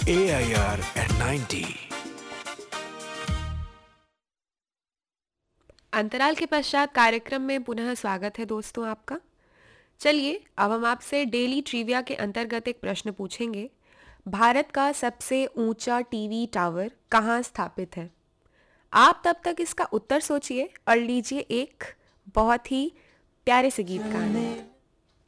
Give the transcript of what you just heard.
AIR at 90। अंतराल के पश्चात कार्यक्रम में पुनः स्वागत है दोस्तों आपका। चलिए अब हम आपसे डेली ट्रिविया के अंतर्गत एक प्रश्न पूछेंगे। भारत का सबसे ऊंचा टीवी टावर कहाँ स्थापित है? आप तब तक इसका उत्तर सोचिए और लीजिए एक बहुत ही प्यारे से गीत का आनंद।